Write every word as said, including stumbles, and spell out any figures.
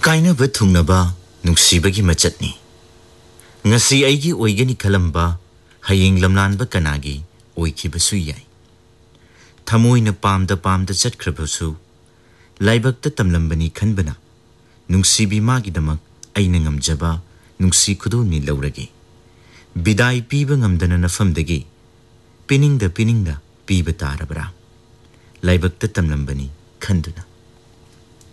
कायनबा थुंगनबा नुंसीबगी मचतनी ngasi aigi oigani khalamba hayeng lamlanba kanagi oikibsu yai thamoina pamda pamda chatkhrabasu laibakta tamlambani khanbana nungsibi magi damak aina ngamjaba nungsi khuduni laurage bidai piba ngamdana nafamdagi piningda piningda piba tarabra laibakta tamlambani khanduna